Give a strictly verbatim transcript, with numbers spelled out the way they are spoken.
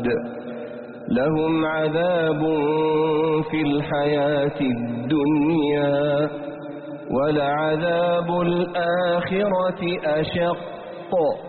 لهم عذاب في الحياة الدنيا ولعذاب الآخرة أشق